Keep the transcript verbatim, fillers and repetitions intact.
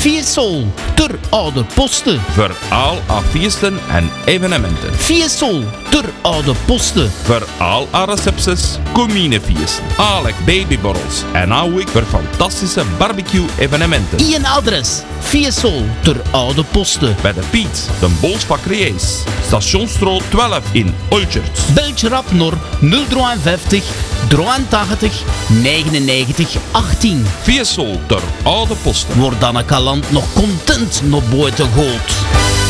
Fiesol, ter oude posten. Voor al haar feesten en evenementen. Fiesol, ter oude posten. Voor al haar recepties, cominefeesten, alle babyborrels en ook voor fantastische barbecue-evenementen. Ien adres, Fiesol, ter oude posten. Bij de Piet, de Bolsbakkerijs, Stationsstraat twaalf in Olchert. Beltje rap naar nul vijftig, drieëntachtig, negenennegentig, achttien. Fiesol ter oude posten. Wordt dan een kalant nog content naar buiten gooit.